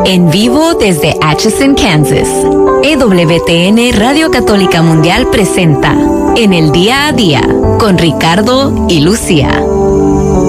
En vivo desde Atchison, Kansas. EWTN Radio Católica Mundial presenta En el Día a Día con Ricardo y Lucía.